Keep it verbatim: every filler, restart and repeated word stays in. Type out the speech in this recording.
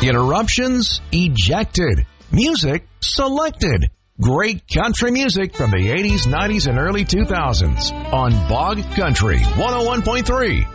Interruptions ejected. Music selected. Great country music from the eighties, nineties, and early two thousands on Bog Country one oh one point three